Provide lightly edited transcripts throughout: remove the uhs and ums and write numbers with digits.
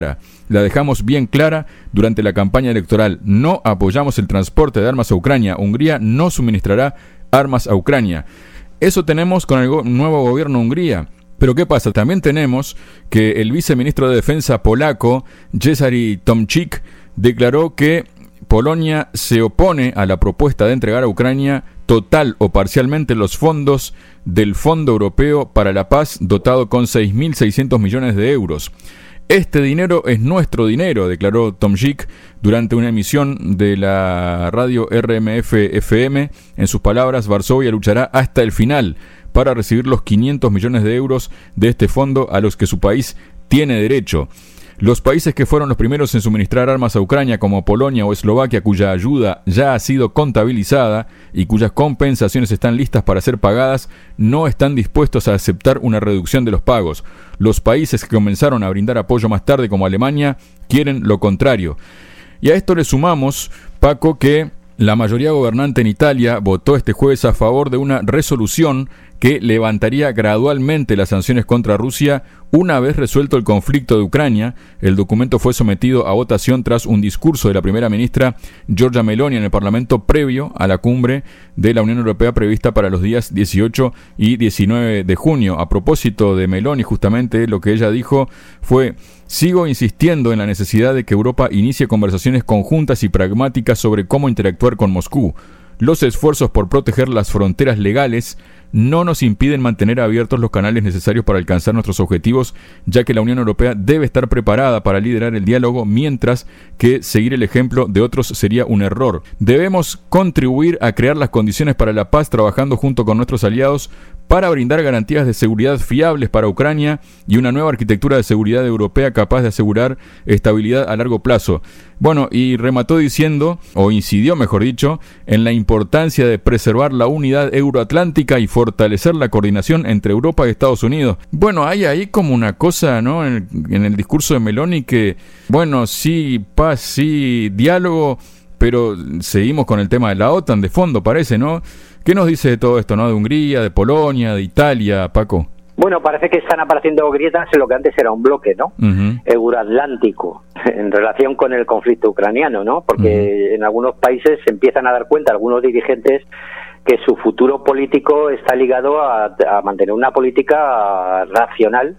La dejamos bien clara durante la campaña electoral. No apoyamos el transporte de armas a Ucrania. Hungría no suministrará armas a Ucrania. Eso tenemos con el nuevo gobierno de Hungría. Pero ¿qué pasa? También tenemos que el viceministro de Defensa polaco, Cezary Tomczyk, declaró que Polonia se opone a la propuesta de entregar a Ucrania total o parcialmente los fondos del Fondo Europeo para la Paz, dotado con 6.600 millones de euros. Este dinero es nuestro dinero, declaró Tomczyk durante una emisión de la radio RMF-FM. En sus palabras, Varsovia luchará hasta el final para recibir los 500 millones de euros de este fondo a los que su país tiene derecho. Los países que fueron los primeros en suministrar armas a Ucrania, como Polonia o Eslovaquia, cuya ayuda ya ha sido contabilizada y cuyas compensaciones están listas para ser pagadas, no están dispuestos a aceptar una reducción de los pagos. Los países que comenzaron a brindar apoyo más tarde, como Alemania, quieren lo contrario. Y a esto le sumamos, Paco, que la mayoría gobernante en Italia votó este jueves a favor de una resolución que levantaría gradualmente las sanciones contra Rusia una vez resuelto el conflicto de Ucrania. El documento fue sometido a votación tras un discurso de la primera ministra Giorgia Meloni en el Parlamento previo a la cumbre de la Unión Europea prevista para los días 18 y 19 de junio. A propósito de Meloni, justamente lo que ella dijo fue: sigo insistiendo en la necesidad de que Europa inicie conversaciones conjuntas y pragmáticas sobre cómo interactuar con Moscú. Los esfuerzos por proteger las fronteras legales no nos impiden mantener abiertos los canales necesarios para alcanzar nuestros objetivos, ya que la Unión Europea debe estar preparada para liderar el diálogo, mientras que seguir el ejemplo de otros sería un error. Debemos contribuir a crear las condiciones para la paz, trabajando junto con nuestros aliados para brindar garantías de seguridad fiables para Ucrania y una nueva arquitectura de seguridad europea capaz de asegurar estabilidad a largo plazo. Bueno, y remató diciendo, o incidió mejor dicho, en la importancia de preservar la unidad euroatlántica y fortalecer la coordinación entre Europa y Estados Unidos. Bueno, hay ahí como una cosa, ¿no?, en el discurso de Meloni que, bueno, sí, paz, sí, diálogo, pero seguimos con el tema de la OTAN de fondo, parece, ¿no? ¿Qué nos dice de todo esto, no? De Hungría, de Polonia, de Italia, Paco. Bueno, parece que están apareciendo grietas en lo que antes era un bloque, ¿no? Euroatlántico, en relación con el conflicto ucraniano, ¿no? Porque en algunos países se empiezan a dar cuenta, algunos dirigentes, que su futuro político está ligado a mantener una política racional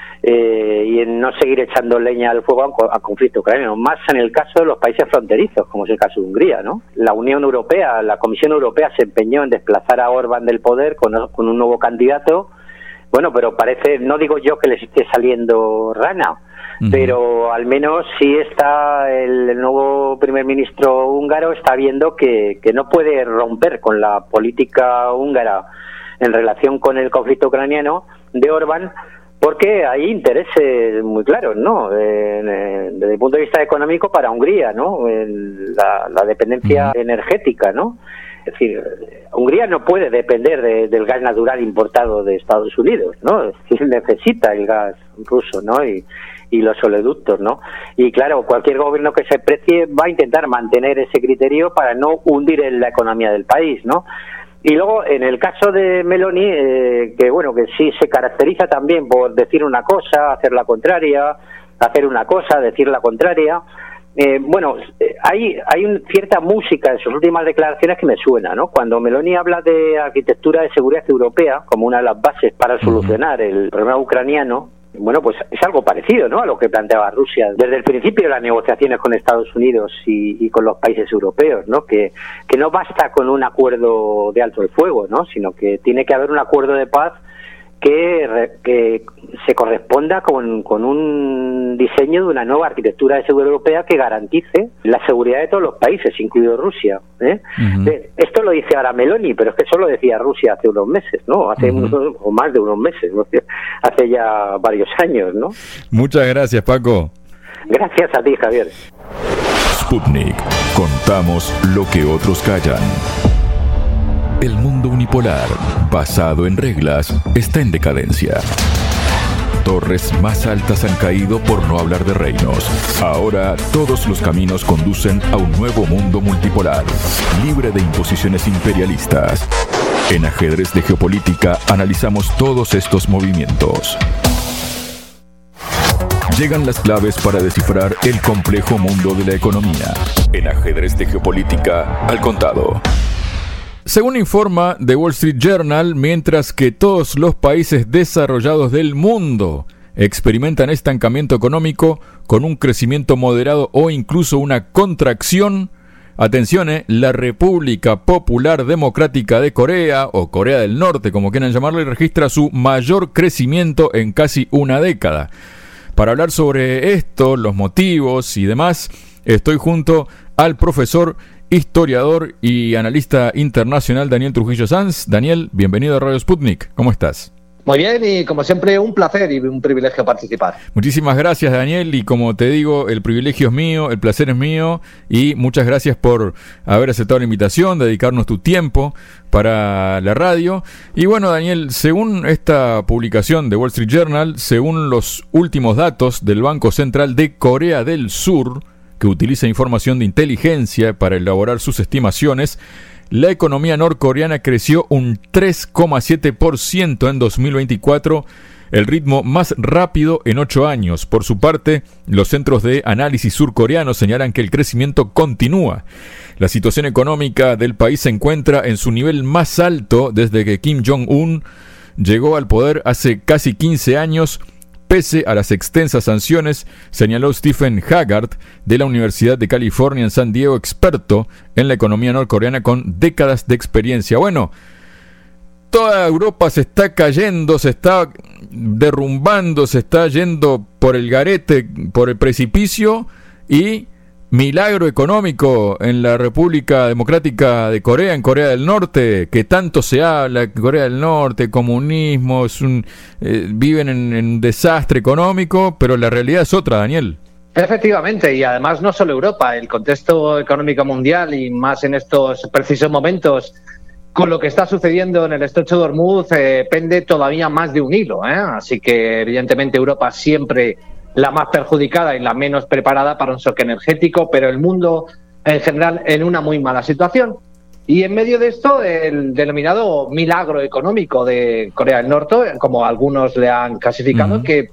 y en no seguir echando leña al fuego al conflicto ucraniano, más en el caso de los países fronterizos, como es el caso de Hungría, ¿no? La Unión Europea, la Comisión Europea se empeñó en desplazar a Orbán del poder con un nuevo candidato. Bueno, pero parece, no digo yo que les esté saliendo rana, pero al menos sí está el nuevo primer ministro húngaro está viendo que no puede romper con la política húngara en relación con el conflicto ucraniano de Orbán, porque hay intereses muy claros, ¿no? Desde el punto de vista económico para Hungría, ¿no? La dependencia energética, ¿no? Es decir, Hungría no puede depender del gas natural importado de Estados Unidos, ¿no? Es decir, necesita el gas ruso, ¿no? Y los oleoductos, ¿no? Y claro, cualquier gobierno que se precie va a intentar mantener ese criterio para no hundir en la economía del país, ¿no? Y luego, en el caso de Meloni, que bueno, que sí se caracteriza también por decir una cosa, hacer la contraria, hacer una cosa, decir la contraria. Hay cierta música en sus últimas declaraciones que me suena, ¿no? Cuando Meloni habla de arquitectura de seguridad europea como una de las bases para solucionar el problema ucraniano, bueno, pues es algo parecido, ¿no?, a lo que planteaba Rusia desde el principio de las negociaciones con Estados Unidos y con los países europeos, ¿no? Que no basta con un acuerdo de alto el fuego, ¿no?, sino que tiene que haber un acuerdo de paz que se corresponda con un diseño de una nueva arquitectura de seguridad europea que garantice la seguridad de todos los países, incluido Rusia, ¿eh? Esto lo dice ahora Meloni, pero es que eso lo decía Rusia hace unos meses, ¿no? Hace o más de unos meses, ¿no? Hace ya varios años, ¿no? Muchas gracias, Paco. Gracias a ti, Javier. Sputnik. Contamos lo que otros callan. El mundo unipolar, basado en reglas, está en decadencia. Torres más altas han caído por no hablar de reinos. Ahora todos los caminos conducen a un nuevo mundo multipolar, libre de imposiciones imperialistas. En Ajedrez de Geopolítica analizamos todos estos movimientos. Llegan las claves para descifrar el complejo mundo de la economía. En Ajedrez de Geopolítica al contado. Según informa The Wall Street Journal, mientras que todos los países desarrollados del mundo experimentan estancamiento económico con un crecimiento moderado o incluso una contracción, atención, la República Popular Democrática de Corea, o Corea del Norte, como quieran llamarle, registra su mayor crecimiento en casi una década. Para hablar sobre esto, los motivos y demás, estoy junto al profesor, historiador y analista internacional Daniel Trujillo Sanz. Daniel, bienvenido a Radio Sputnik. ¿Cómo estás? Muy bien, y como siempre un placer y un privilegio participar. Muchísimas gracias, Daniel, y como te digo, el privilegio es mío, el placer es mío, y muchas gracias por haber aceptado la invitación, dedicarnos tu tiempo para la radio. Y bueno, Daniel, según esta publicación de Wall Street Journal, según los últimos datos del Banco Central de Corea del Sur, que utiliza información de inteligencia para elaborar sus estimaciones, la economía norcoreana creció un 3,7% en 2024, el ritmo más rápido en 8 años. Por su parte, los centros de análisis surcoreanos señalan que el crecimiento continúa. La situación económica del país se encuentra en su nivel más alto desde que Kim Jong-un llegó al poder hace casi 15 años, pese a las extensas sanciones, señaló Stephen Haggard de la Universidad de California en San Diego, experto en la economía norcoreana con décadas de experiencia. Bueno, toda Europa se está cayendo, se está derrumbando, se está yendo por el garete, por el precipicio, y milagro económico en la República Democrática de Corea, en Corea del Norte, que tanto se habla, Corea del Norte, comunismo, viven en desastre económico, pero la realidad es otra, Daniel. Efectivamente, y además no solo Europa, el contexto económico mundial y más en estos precisos momentos, con lo que está sucediendo en el estrecho de Hormuz, pende todavía más de un hilo, así que evidentemente Europa siempre la más perjudicada y la menos preparada para un shock energético, pero el mundo en general en una muy mala situación. Y en medio de esto, el denominado milagro económico de Corea del Norte, como algunos le han clasificado, que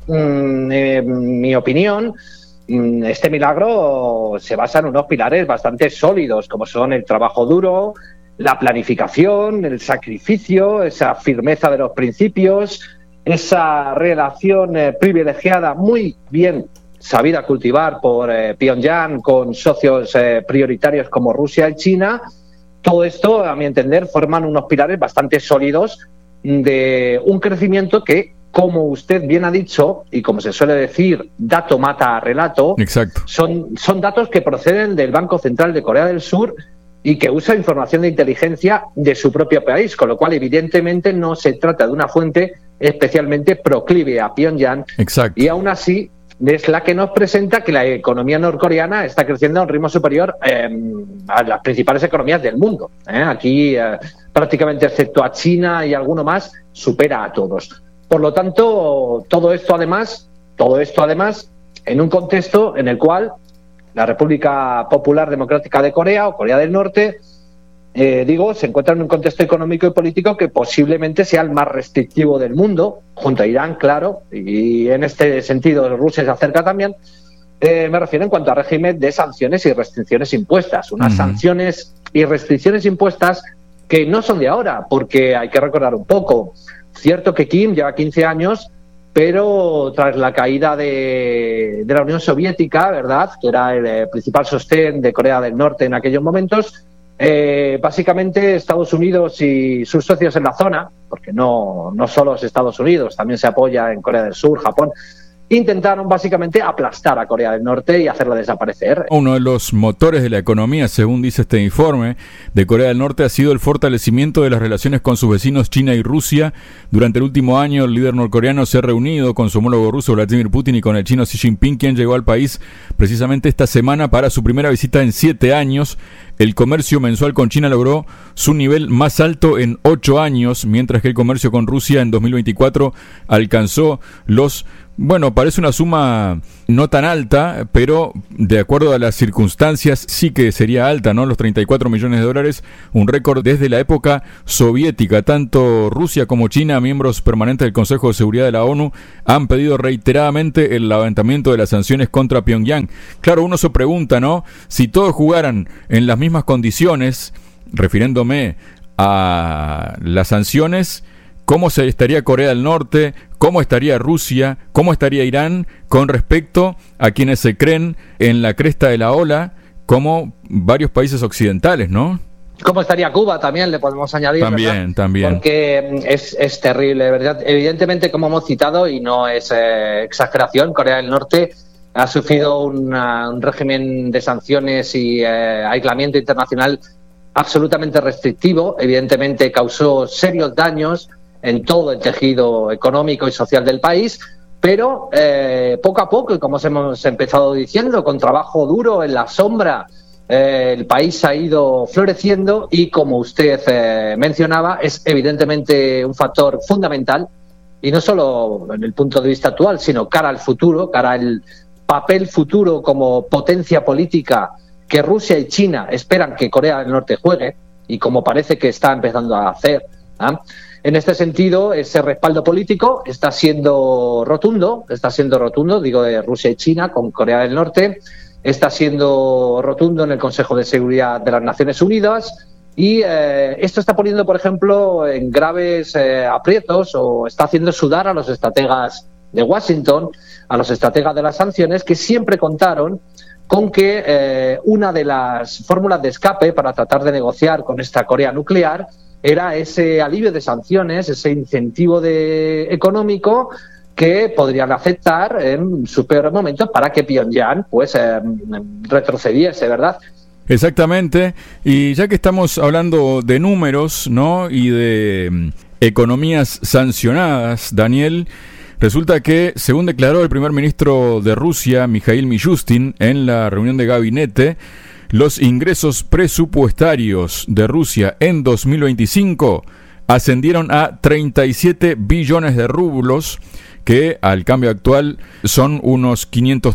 en mi opinión, este milagro se basa en unos pilares bastante sólidos, como son el trabajo duro, la planificación, el sacrificio, esa firmeza de los principios, esa relación privilegiada, muy bien sabida cultivar por Pyongyang con socios prioritarios como Rusia y China. Todo esto, a mi entender, forman unos pilares bastante sólidos de un crecimiento que, como usted bien ha dicho, y como se suele decir, dato mata relato. Exacto. Son datos que proceden del Banco Central de Corea del Sur y que usa información de inteligencia de su propio país, con lo cual evidentemente no se trata de una fuente especialmente proclive a Pyongyang. Exacto. Y aún así es la que nos presenta que la economía norcoreana está creciendo a un ritmo superior a las principales economías del mundo. Aquí prácticamente, excepto a China y alguno más, supera a todos. Por lo tanto, todo esto además en un contexto en el cual la República Popular Democrática de Corea, o Corea del Norte, se encuentra en un contexto económico y político que posiblemente sea el más restrictivo del mundo, junto a Irán, claro, y en este sentido Rusia se acerca también. Me refiero en cuanto a régimen de sanciones y restricciones impuestas, unas sanciones y restricciones impuestas que no son de ahora, porque hay que recordar un poco. Cierto que Kim lleva 15 años, pero tras la caída de la Unión Soviética, ¿verdad?, que era el principal sostén de Corea del Norte en aquellos momentos, básicamente Estados Unidos y sus socios en la zona, porque no solo es Estados Unidos, también se apoya en Corea del Sur, Japón, intentaron básicamente aplastar a Corea del Norte y hacerla desaparecer. Uno de los motores de la economía, según dice este informe, de Corea del Norte ha sido el fortalecimiento de las relaciones con sus vecinos China y Rusia. Durante el último año, el líder norcoreano se ha reunido con su homólogo ruso Vladimir Putin y con el chino Xi Jinping, quien llegó al país precisamente esta semana para su primera visita en 7 años. El comercio mensual con China logró su nivel más alto en 8 años, mientras que el comercio con Rusia en 2024 alcanzó los Bueno, parece una suma no tan alta, pero de acuerdo a las circunstancias sí que sería alta, ¿no? Los 34 millones de dólares, un récord desde la época soviética. Tanto Rusia como China, miembros permanentes del Consejo de Seguridad de la ONU, han pedido reiteradamente el levantamiento de las sanciones contra Pyongyang. Claro, uno se pregunta, ¿no? Si todos jugaran en las mismas condiciones, refiriéndome a las sanciones, ¿cómo se estaría Corea del Norte? ¿Cómo estaría Rusia? ¿Cómo estaría Irán con respecto a quienes se creen en la cresta de la ola como varios países occidentales, ¿no? ¿Cómo estaría Cuba? También le podemos añadir. También. Porque es terrible, ¿verdad? Evidentemente, como hemos citado, y no es exageración, Corea del Norte ha sufrido un régimen de sanciones y aislamiento internacional absolutamente restrictivo. Evidentemente causó serios daños en todo el tejido económico y social del país, pero poco a poco, y como hemos empezado diciendo, con trabajo duro en la sombra, el país ha ido floreciendo y, como usted mencionaba, es evidentemente un factor fundamental, y no solo en el punto de vista actual, sino cara al futuro, cara al papel futuro como potencia política que Rusia y China esperan que Corea del Norte juegue, y como parece que está empezando a hacer, ¿ah? En este sentido, ese respaldo político está siendo rotundo, digo, de Rusia y China con Corea del Norte, está siendo rotundo en el Consejo de Seguridad de las Naciones Unidas, y esto está poniendo, por ejemplo, en graves aprietos, o está haciendo sudar a los estrategas de Washington, a los estrategas de las sanciones, que siempre contaron con que una de las fórmulas de escape para tratar de negociar con esta Corea nuclear era ese alivio de sanciones, ese incentivo económico que podrían aceptar en sus peores momentos para que Pyongyang pues retrocediese, ¿verdad? Exactamente, y ya que estamos hablando de números, ¿no?, y de economías sancionadas, Daniel, resulta que, según declaró el primer ministro de Rusia, Mikhail Mishustin, en la reunión de gabinete, los ingresos presupuestarios de Rusia en 2025 ascendieron a 37 billones de rublos, que al cambio actual son unos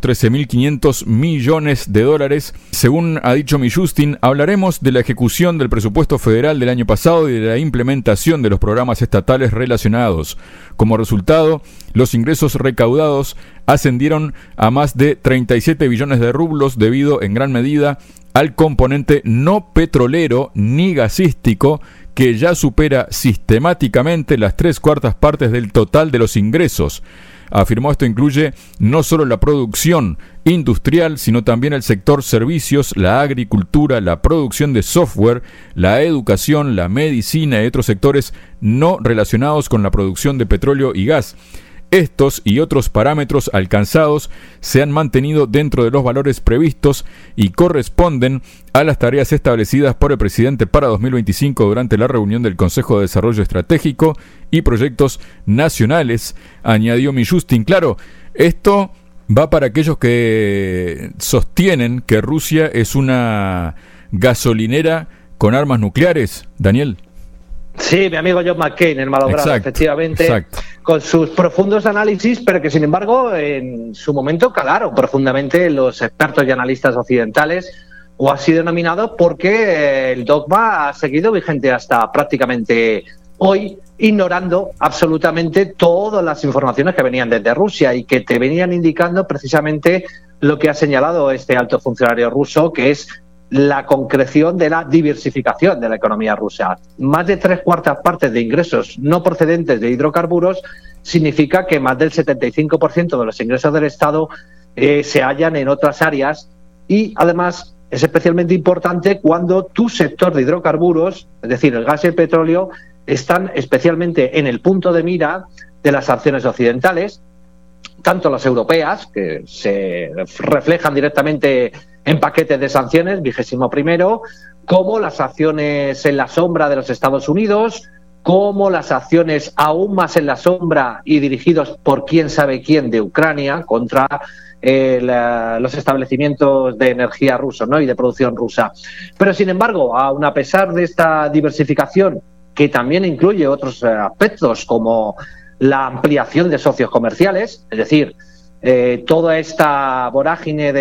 513.500 millones de dólares. Según ha dicho Mishustin, hablaremos de la ejecución del presupuesto federal del año pasado y de la implementación de los programas estatales relacionados. Como resultado, los ingresos recaudados ascendieron a más de 37 billones de rublos debido en gran medida al componente no petrolero ni gasístico, que ya supera sistemáticamente las 3/4 partes del total de los ingresos. Afirmó, esto incluye no solo la producción industrial, sino también el sector servicios, la agricultura, la producción de software, la educación, la medicina y otros sectores no relacionados con la producción de petróleo y gas. Estos y otros parámetros alcanzados se han mantenido dentro de los valores previstos y corresponden a las tareas establecidas por el presidente para 2025 durante la reunión del Consejo de Desarrollo Estratégico y Proyectos Nacionales, añadió Mishustin. Claro, esto va para aquellos que sostienen que Rusia es una gasolinera con armas nucleares, Daniel. Sí, mi amigo John McCain, el malogrado, efectivamente, con sus profundos análisis, pero que sin embargo en su momento calaron profundamente los expertos y analistas occidentales, o así denominados, porque el dogma ha seguido vigente hasta prácticamente hoy, ignorando absolutamente todas las informaciones que venían desde Rusia y que te venían indicando precisamente lo que ha señalado este alto funcionario ruso, que es la concreción de la diversificación de la economía rusa. Más de 3/4 partes de ingresos no procedentes de hidrocarburos significa que más del 75% de los ingresos del Estado se hallan en otras áreas, y además es especialmente importante cuando tu sector de hidrocarburos, es decir, el gas y el petróleo, están especialmente en el punto de mira de las sanciones occidentales, tanto las europeas, que se reflejan directamente en paquetes de sanciones, 21º, como las acciones en la sombra de los Estados Unidos, como las acciones aún más en la sombra y dirigidos por quién sabe quién de Ucrania contra los establecimientos de energía rusos, ¿no?, y de producción rusa. Pero sin embargo, aun a pesar de esta diversificación, que también incluye otros aspectos como la ampliación de socios comerciales, es decir, toda esta vorágine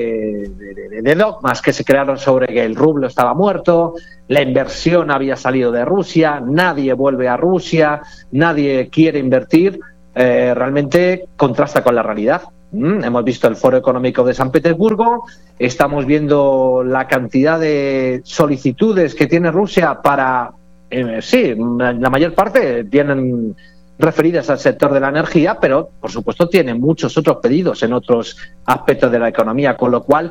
de dogmas que se crearon sobre que el rublo estaba muerto, la inversión había salido de Rusia, nadie vuelve a Rusia, nadie quiere invertir, realmente contrasta con la realidad. Hemos visto el Foro Económico de San Petersburgo, estamos viendo la cantidad de solicitudes que tiene Rusia para, la mayor parte tienen referidas al sector de la energía, pero por supuesto tiene muchos otros pedidos en otros aspectos de la economía, con lo cual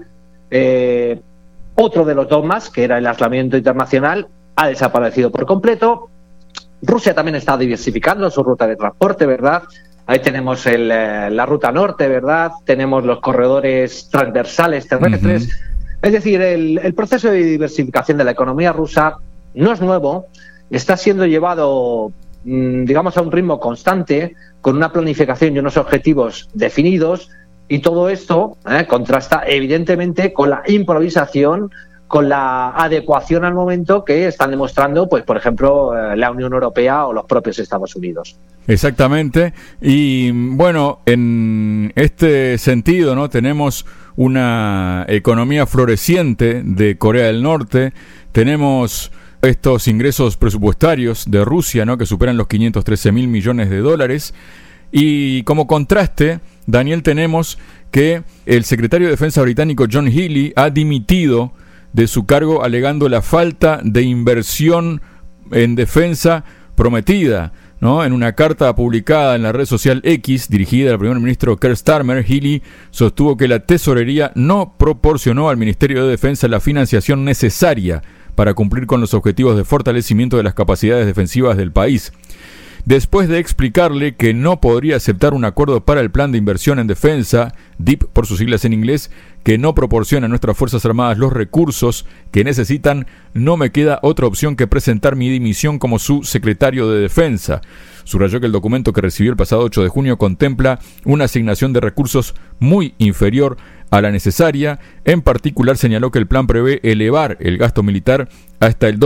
otro de los dogmas, que era el aislamiento internacional, ha desaparecido por completo. Rusia también está diversificando su ruta de transporte, ¿verdad? Ahí tenemos la ruta norte, ¿verdad? Tenemos los corredores transversales terrestres. Es decir, el proceso de diversificación de la economía rusa no es nuevo, está siendo llevado, digamos, a un ritmo constante, con una planificación y unos objetivos definidos, y todo esto contrasta evidentemente con la improvisación, con la adecuación al momento que están demostrando, pues por ejemplo, la Unión Europea o los propios Estados Unidos. Exactamente. Y bueno, en este sentido, ¿no? Tenemos una economía floreciente de Corea del Norte, tenemos estos ingresos presupuestarios de Rusia, ¿no? Que superan los 513.000 millones de dólares. Y como contraste, Daniel, tenemos que el secretario de Defensa británico John Healey ha dimitido de su cargo alegando la falta de inversión en defensa prometida, ¿no? En una carta publicada en la red social X, dirigida al primer ministro Keir Starmer, Healey sostuvo que la tesorería no proporcionó al Ministerio de Defensa la financiación necesaria para cumplir con los objetivos de fortalecimiento de las capacidades defensivas del país. Después de explicarle que no podría aceptar un acuerdo para el plan de inversión en defensa, DIP por sus siglas en inglés, que no proporciona a nuestras Fuerzas Armadas los recursos que necesitan, no me queda otra opción que presentar mi dimisión como su secretario de Defensa. Subrayó que el documento que recibió el pasado 8 de junio contempla una asignación de recursos muy inferior a la necesaria. En particular señaló que el plan prevé elevar el gasto militar hasta el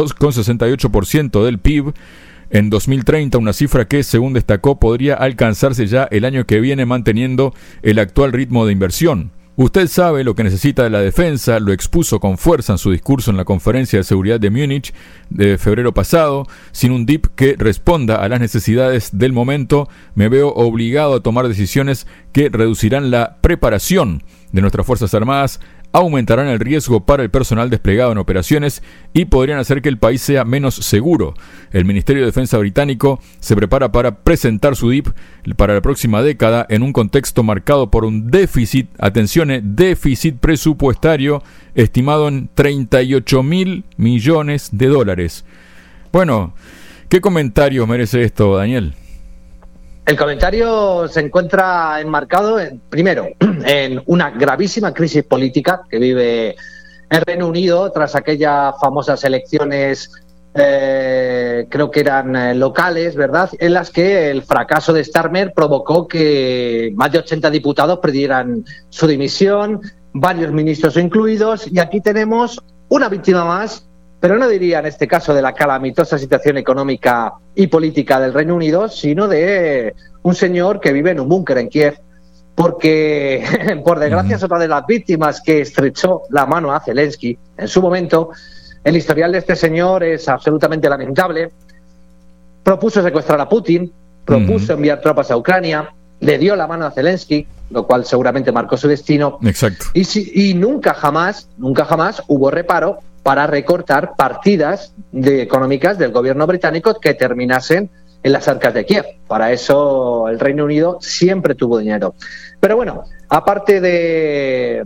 2,68% del PIB en 2030, una cifra que, según destacó, podría alcanzarse ya el año que viene manteniendo el actual ritmo de inversión. Usted sabe lo que necesita de la defensa, lo expuso con fuerza en su discurso en la Conferencia de Seguridad de Múnich de febrero pasado. Sin un DIP que responda a las necesidades del momento, me veo obligado a tomar decisiones que reducirán la preparación de nuestras Fuerzas Armadas, aumentarán el riesgo para el personal desplegado en operaciones y podrían hacer que el país sea menos seguro. El Ministerio de Defensa británico se prepara para presentar su DIP para la próxima década en un contexto marcado por un déficit, atención, déficit presupuestario estimado en 38.000 millones de dólares. Bueno, ¿qué comentario merece esto, Daniel? El comentario se encuentra enmarcado, primero, en una gravísima crisis política que vive el Reino Unido tras aquellas famosas elecciones, creo que eran locales, ¿verdad?, en las que el fracaso de Starmer provocó que más de 80 diputados pidieran su dimisión, varios ministros incluidos, y aquí tenemos una víctima más, pero no diría en este caso de la calamitosa situación económica y política del Reino Unido, sino de un señor que vive en un búnker en Kiev, porque por desgracia es otra de las víctimas que estrechó la mano a Zelensky en su momento. El historial de este señor es absolutamente lamentable. Propuso secuestrar a Putin, propuso enviar tropas a Ucrania, le dio la mano a Zelensky, lo cual seguramente marcó su destino. Exacto. Y nunca jamás hubo reparo para recortar partidas económicas del gobierno británico que terminasen en las arcas de Kiev. Para eso el Reino Unido siempre tuvo dinero. Pero bueno, aparte de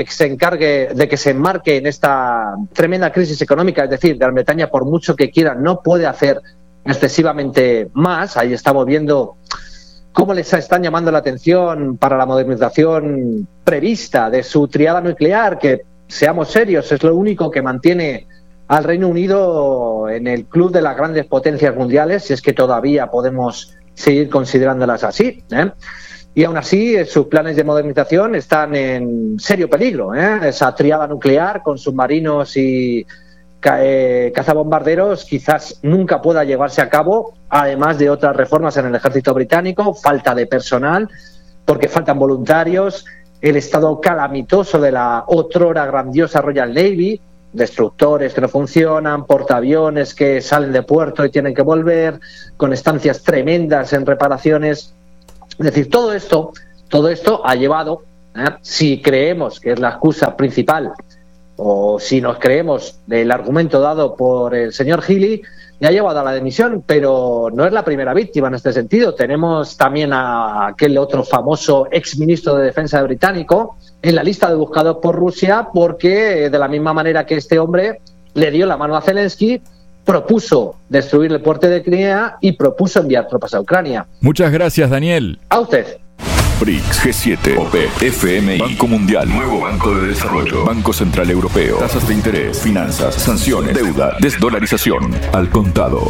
que se enmarque en esta tremenda crisis económica, es decir, Gran Bretaña, por mucho que quiera, no puede hacer excesivamente más. Ahí estamos viendo cómo les están llamando la atención para la modernización prevista de su triada nuclear, que, seamos serios, es lo único que mantiene al Reino Unido en el club de las grandes potencias mundiales, si es que todavía podemos seguir considerándolas así, Y aún así, sus planes de modernización están en serio peligro, Esa triada nuclear con submarinos y cazabombarderos quizás nunca pueda llevarse a cabo, además de otras reformas en el ejército británico, falta de personal, porque faltan voluntarios, el estado calamitoso de la otrora grandiosa Royal Navy, destructores que no funcionan, portaaviones que salen de puerto y tienen que volver, con estancias tremendas en reparaciones. Es decir, todo esto ha llevado, si creemos que es la excusa principal, o si nos creemos del argumento dado por el señor Healey, le ha llevado a la dimisión, pero no es la primera víctima en este sentido. Tenemos también a aquel otro famoso exministro de Defensa británico en la lista de buscados por Rusia, porque de la misma manera que este hombre le dio la mano a Zelensky, propuso destruir el puerto de Crimea y propuso enviar tropas a Ucrania. Muchas gracias, Daniel. A usted. BRICS, G7, OPEP, FMI, Banco Mundial, Nuevo Banco de Desarrollo, Banco Central Europeo, tasas de interés, finanzas, sanciones, deuda, desdolarización, al contado.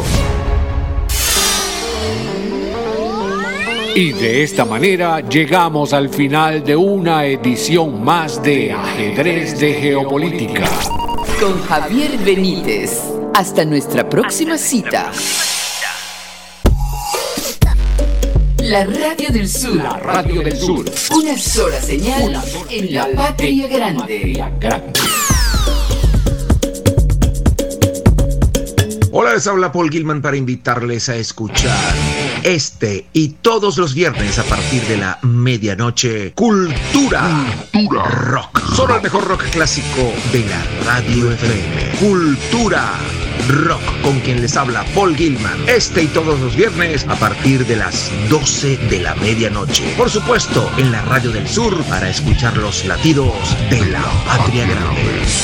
Y de esta manera llegamos al final de una edición más de Ajedrez de Geopolítica. Con Javier Benítez. Hasta nuestra próxima cita. La Radio del Sur. La Radio del Sur. Una sola señal en la patria grande. Hola, les habla Paul Gilman para invitarles a escuchar este y todos los viernes a partir de la medianoche Cultura Rock. Solo el mejor rock clásico de la Radio FM. Cultura Rock, con quien les habla Paul Gilman. Este y todos los viernes a partir de las 12 de la medianoche. Por supuesto, en la Radio del Sur para escuchar los latidos de la patria grande.